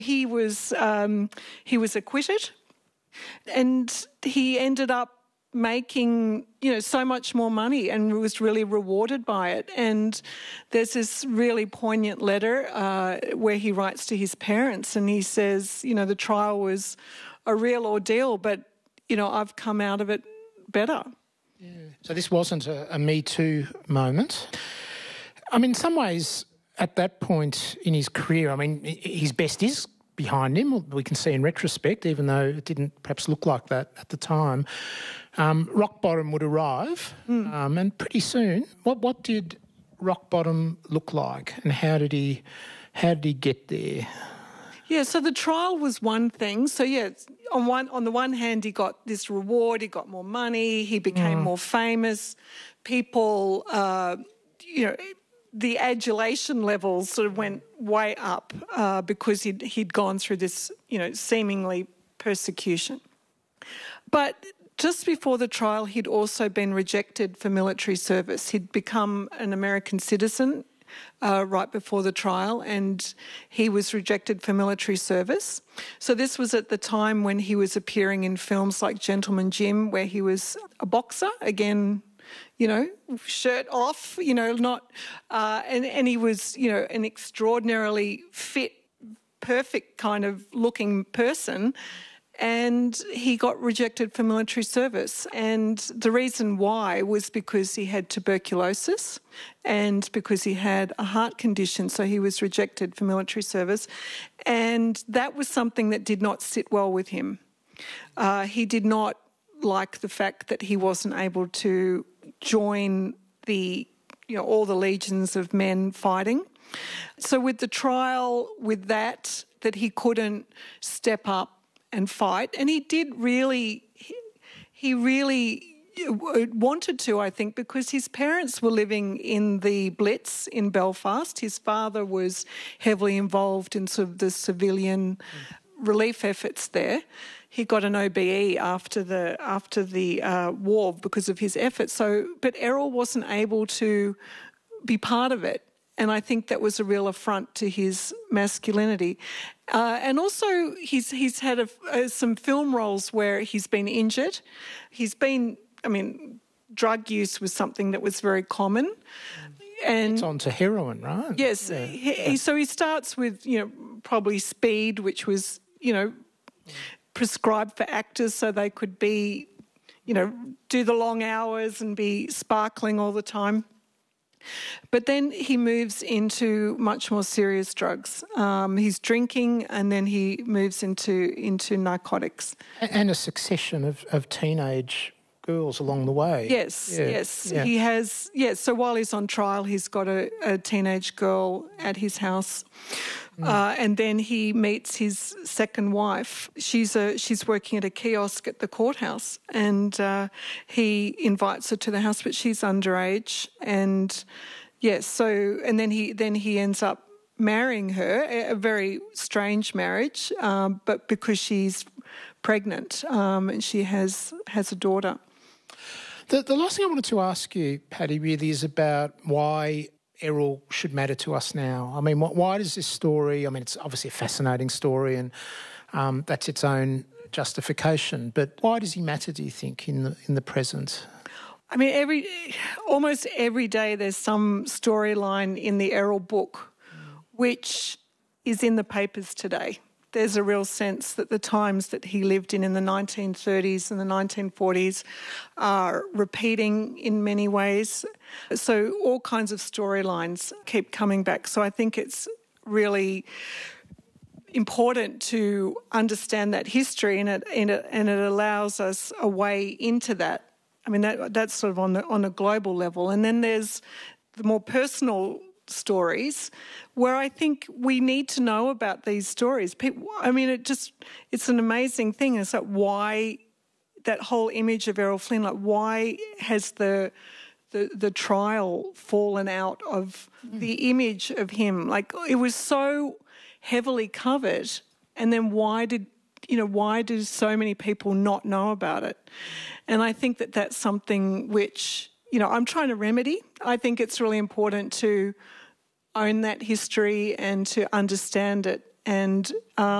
He was acquitted, and he ended up making, so much more money and was really rewarded by it. And there's this really poignant letter where he writes to his parents and he says, the trial was a real ordeal, but, I've come out of it better. Yeah. So this wasn't a Me Too moment. I mean, in some ways, at that point in his career, his best is behind him, we can see in retrospect, even though it didn't perhaps look like that at the time. Rock bottom would arrive, and pretty soon. What did rock bottom look like, and how did he get there? Yeah, so the trial was one thing. So on the one hand, he got this reward, he got more money, he became more famous. People, the adulation levels sort of went way up because he'd gone through this, seemingly persecution. But just before the trial, he'd also been rejected for military service. He'd become an American citizen right before the trial, and he was rejected for military service. So this was at the time when he was appearing in films like Gentleman Jim, where he was a boxer, again, shirt off, not, and he was, an extraordinarily fit, perfect kind of looking person. And he got rejected for military service. And the reason why was because he had tuberculosis and because he had a heart condition. So he was rejected for military service. And that was something that did not sit well with him. He did not like the fact that he wasn't able to join all the legions of men fighting. So with the trial, with that he couldn't step up and fight, and he really wanted to, I think, because his parents were living in the Blitz in Belfast. His father was heavily involved in sort of the civilian relief efforts there. He got an OBE after the war because of his efforts. But Errol wasn't able to be part of it. And I think that was a real affront to his masculinity. And also he's had some film roles where he's been injured. Drug use was something that was very common. And it's on to heroin, right? Yes. Yeah. So he starts with, probably speed, which was, prescribed for actors so they could be, do the long hours and be sparkling all the time. But then he moves into much more serious drugs. He's drinking, and then he moves into narcotics. And a succession of teenage girls along the way. Yes. Yeah. He has. Yes. So while he's on trial, he's got a teenage girl at his house, and then he meets his second wife. She's working at a kiosk at the courthouse, and he invites her to the house, but she's underage, and yes. So and then he ends up marrying her, a very strange marriage, but because she's pregnant, and she has a daughter. The last thing I wanted to ask you, Paddy, really is about why Errol should matter to us now. Why does this story, it's obviously a fascinating story and that's its own justification, but why does he matter, do you think, in the present? Almost every day there's some storyline in the Errol book which is in the papers today. There's a real sense that the times that he lived in the 1930s and the 1940s are repeating in many ways. So all kinds of storylines keep coming back. So I think it's really important to understand that history, and it allows us a way into that. That's sort of on a global level. And then there's the more personal stories where I think we need to know about these stories. It's an amazing thing. It's like, why that whole image of Errol Flynn, like why has the trial fallen out of the image of him? Like, it was so heavily covered, and then why do so many people not know about it? And I think that that's something which, I'm trying to remedy. I think it's really important to own that history and to understand it and